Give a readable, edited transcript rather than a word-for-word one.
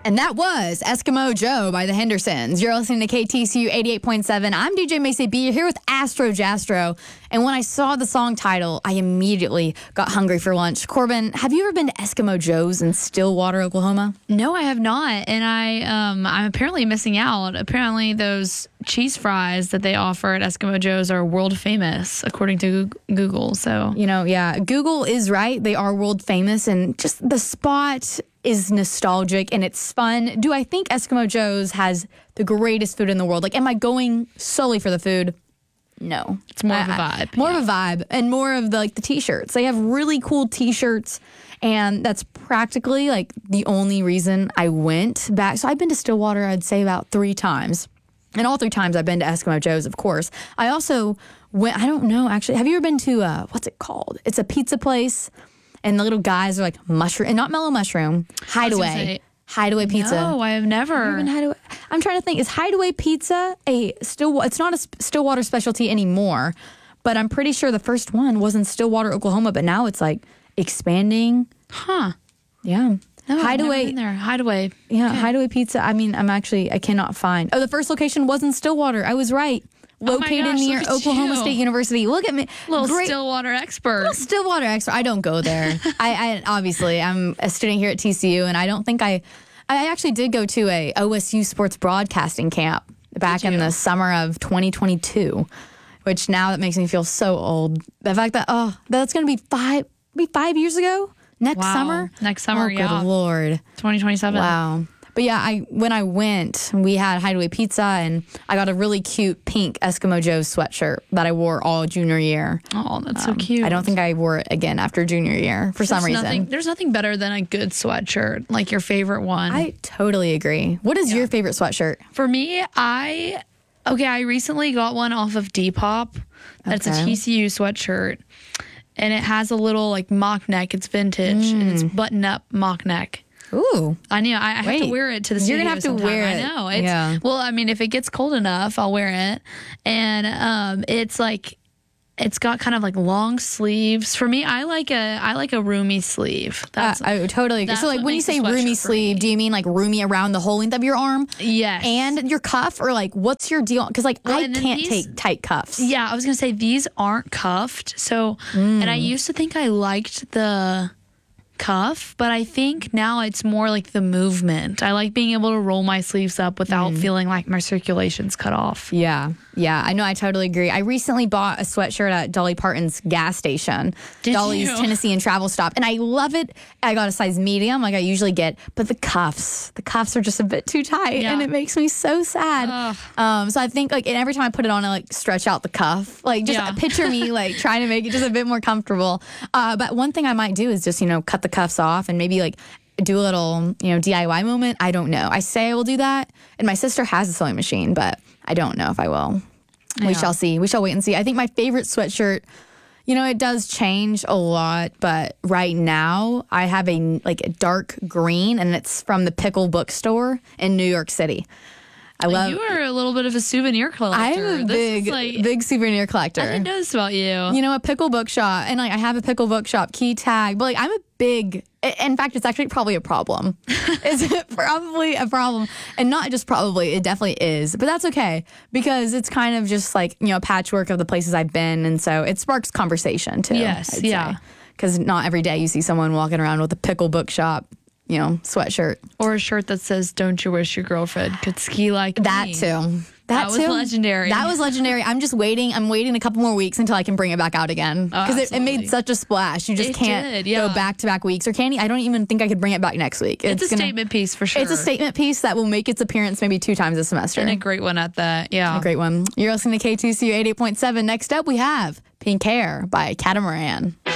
And that was Eskimo Joe by the Hendersons. You're listening to KTCU 88.7. I'm DJ Macy B. You're here with Astro Jastro. And when I saw the song title, I immediately got hungry for lunch. Corbin, have you ever been to Eskimo Joe's in Stillwater, Oklahoma? No, I have not. And I'm apparently missing out. Apparently those cheese fries that they offer at Eskimo Joe's are world famous, according to Google. So, yeah, Google is right. They are world famous. And just the spot is nostalgic and it's fun. Do I think Eskimo Joe's has the greatest food in the world? Like, am I going solely for the food? No. It's more of a vibe. More of a vibe and more of the T-shirts. They have really cool T-shirts and that's practically like the only reason I went back. So I've been to Stillwater, I'd say about 3 times. And all 3 times I've been to Eskimo Joe's, of course. I also went, I don't know, actually. Have you ever been to, what's it called? It's a pizza place. And the little guys are like mushroom, and not mellow mushroom, Hideaway. Hideaway Pizza. No, I have never. I'm trying to think. Is Hideaway Pizza it's not a Stillwater specialty anymore, but I'm pretty sure the first one was in Stillwater, Oklahoma, but now it's like expanding. Huh. Yeah. No, Hideaway. I've never been there. Hideaway. Yeah, Okay. Hideaway Pizza. I mean, I cannot find. Oh, the first location was in Stillwater. I was right. Located gosh, near look at Oklahoma you. State University. Look at me. Stillwater expert. Stillwater expert. I don't go there. I obviously, I'm a student here at TCU, and I don't think I actually did go to a OSU sports broadcasting camp back in the summer of 2022, which now that makes me feel so old. The fact that, that's going to be 5 years ago next summer. Next summer, yeah. Good Lord. 2027. Wow. But yeah, when I went, we had Hideaway Pizza, and I got a really cute pink Eskimo Joe's sweatshirt that I wore all junior year. Oh, that's so cute. I don't think I wore it again after junior year for some reason. There's nothing better than a good sweatshirt, like your favorite one. I totally agree. What is your favorite sweatshirt? For me, I recently got one off of Depop. That's a TCU sweatshirt. And it has a little like mock neck. It's vintage and it's button up mock neck. Ooh. I know. I have to wear it to the studio. You're going to have to wear it. I know. Well, I mean, if it gets cold enough, I'll wear it. And it's like, it's got kind of like long sleeves. For me, I like a roomy sleeve. I totally agree. So like when you say roomy sleeve, do you mean like roomy around the whole length of your arm? Yes. And your cuff, or like what's your deal? Because like I can't take tight cuffs. Yeah, I was going to say these aren't cuffed. So, and I used to think I liked the cuff, but I think now it's more like the movement. I like being able to roll my sleeves up without feeling like my circulation's cut off. Yeah, I know. I totally agree. I recently bought a sweatshirt at Dolly Parton's gas station, Dolly's Tennessee and Travel Stop, and I love it. I got a size medium, like I usually get, but the cuffs are just a bit too tight, and it makes me so sad. So I think like, and every time I put it on, I like stretch out the cuff, like just picture me like trying to make it just a bit more comfortable. But one thing I might do is just cut the cuffs off and maybe like do a little DIY moment. I don't know. I say I will do that, and my sister has a sewing machine, but I don't know if I will. We shall see. We shall wait and see. I think my favorite sweatshirt, it does change a lot, but right now I have a dark green, and it's from the Pickle Bookstore in New York City. You are a little bit of a souvenir collector. I'm a big souvenir collector. I didn't know this about you. A Pickle Bookshop, and I have a Pickle Bookshop key tag, but I'm a big, in fact, it's actually probably a problem. It's probably a problem. And not just probably, it definitely is. But that's okay, because it's kind of just a patchwork of the places I've been. And so it sparks conversation too. Yes, yeah. Because not every day you see someone walking around with a Pickle Bookshop sweatshirt. Or a shirt that says, "Don't you wish your girlfriend could ski like that me?" Too. That was legendary. That was legendary. I'm just waiting. I'm waiting a couple more weeks until I can bring it back out again. Because it made such a splash. You just can't go back-to-back weeks. Or candy, I don't even think I could bring it back next week. It's a statement piece for sure. It's a statement piece that will make its appearance maybe 2 times a semester. And a great one at that, yeah. A great one. You're listening to KTCU 88.7. Next up, we have Pink Hair by Catamaran.